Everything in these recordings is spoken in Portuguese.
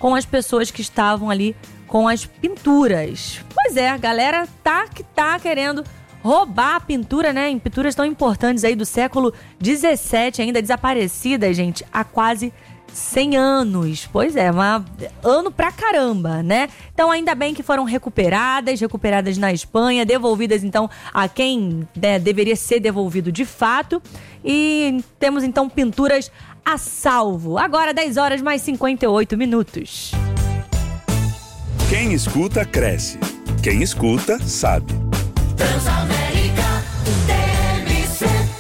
com as pessoas que estavam ali com as pinturas. Pois é, a galera tá querendo roubar a pintura, né? Em pinturas tão importantes aí do século XVII, ainda desaparecidas, gente, há quase 100 anos. Pois é, ano pra caramba, né? Então ainda bem que foram recuperadas na Espanha, devolvidas então a quem, né, deveria ser devolvido de fato. E temos então pinturas a salvo. Agora 10 horas mais 58 minutos. Quem escuta, cresce. Quem escuta, sabe. Transamérica TMC.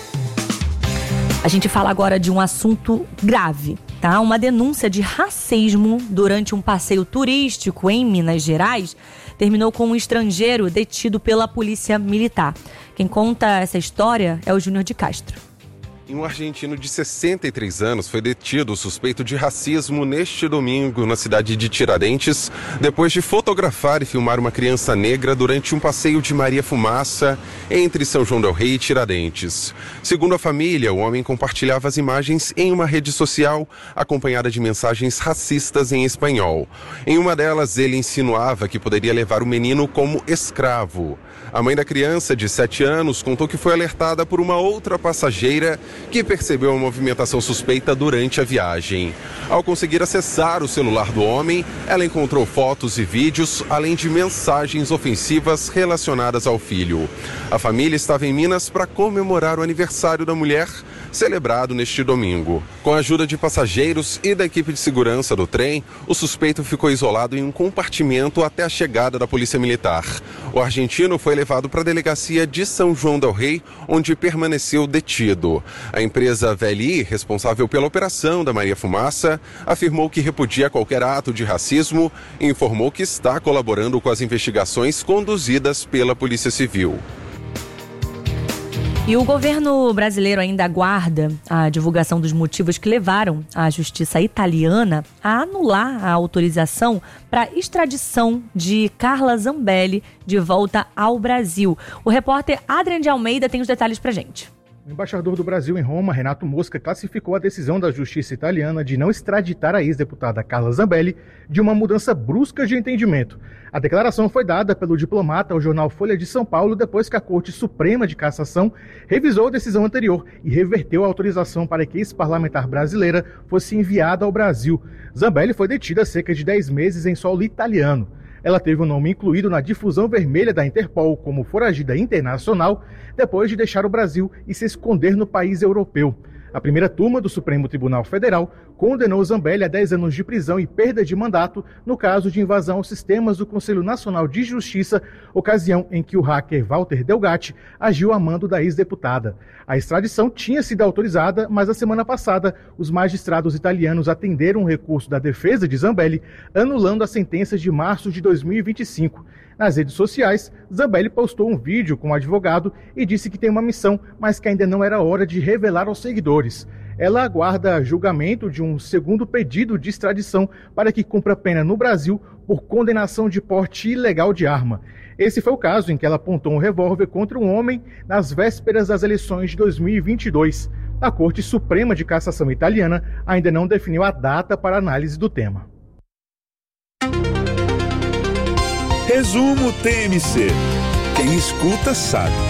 A gente fala agora de um assunto grave, tá? Uma denúncia de racismo durante um passeio turístico em Minas Gerais terminou com um estrangeiro detido pela polícia militar. Quem conta essa história é o Júnior de Castro. Um argentino de 63 anos foi detido suspeito de racismo neste domingo na cidade de Tiradentes, depois de fotografar e filmar uma criança negra durante um passeio de Maria Fumaça entre São João del Rei e Tiradentes. Segundo a família, o homem compartilhava as imagens em uma rede social, acompanhada de mensagens racistas em espanhol. Em uma delas, ele insinuava que poderia levar o menino como escravo. A mãe da criança, de 7 anos, contou que foi alertada por uma outra passageira que percebeu a movimentação suspeita durante a viagem. Ao conseguir acessar o celular do homem, ela encontrou fotos e vídeos, além de mensagens ofensivas relacionadas ao filho. A família estava em Minas para comemorar o aniversário da mulher, celebrado neste domingo. Com a ajuda de passageiros e da equipe de segurança do trem, o suspeito ficou isolado em um compartimento até a chegada da polícia militar. O argentino foi levado para a delegacia de São João del Rei, onde permaneceu detido. A empresa VLI, responsável pela operação da Maria Fumaça, afirmou que repudia qualquer ato de racismo e informou que está colaborando com as investigações conduzidas pela Polícia Civil. E o governo brasileiro ainda aguarda a divulgação dos motivos que levaram a justiça italiana a anular a autorização para extradição de Carla Zambelli de volta ao Brasil. O repórter Adrian de Almeida tem os detalhes pra gente. O embaixador do Brasil em Roma, Renato Mosca, classificou a decisão da justiça italiana de não extraditar a ex-deputada Carla Zambelli de uma mudança brusca de entendimento. A declaração foi dada pelo diplomata ao jornal Folha de São Paulo depois que a Corte Suprema de Cassação revisou a decisão anterior e reverteu a autorização para que a ex-parlamentar brasileira fosse enviada ao Brasil. Zambelli foi detida há cerca de 10 meses em solo italiano. Ela teve o nome incluído na difusão vermelha da Interpol como foragida internacional depois de deixar o Brasil e se esconder no país europeu. A primeira turma do Supremo Tribunal Federal condenou Zambelli a 10 anos de prisão e perda de mandato no caso de invasão aos sistemas do Conselho Nacional de Justiça, ocasião em que o hacker Walter Delgatti agiu a mando da ex-deputada. A extradição tinha sido autorizada, mas na semana passada os magistrados italianos atenderam um recurso da defesa de Zambelli, anulando a sentença de março de 2025. Nas redes sociais, Zambelli postou um vídeo com o advogado e disse que tem uma missão, mas que ainda não era hora de revelar aos seguidores. Ela aguarda julgamento de um segundo pedido de extradição para que cumpra pena no Brasil por condenação de porte ilegal de arma. Esse foi o caso em que ela apontou um revólver contra um homem nas vésperas das eleições de 2022. A Corte Suprema de Cassação italiana ainda não definiu a data para análise do tema. Resumo TMC. Quem escuta sabe.